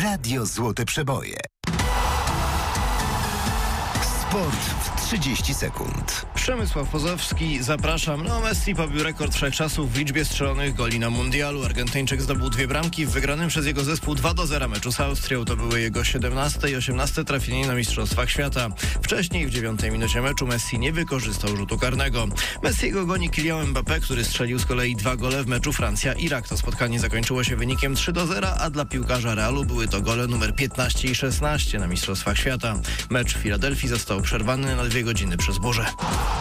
Radio Złote Przeboje. Sport w 30 sekund. Przemysław Pozowski, zapraszam. Messi pobił rekord wszechczasów w liczbie strzelonych goli na mundialu. Argentyńczyk zdobył 2 bramki w wygranym przez jego zespół 2-0 meczu z Austrią. To były jego 17 i 18 trafienie na Mistrzostwach Świata. Wcześniej w 9 minucie meczu Messi nie wykorzystał rzutu karnego. Messiego goni Kylian Mbappé, który strzelił z kolei 2 gole w meczu Francja-Irak. To spotkanie zakończyło się wynikiem 3-0, a dla piłkarza Realu były to gole numer 15 i 16 na Mistrzostwach Świata. Mecz w Filadelfii został przerwany na 2 godziny przez burzę.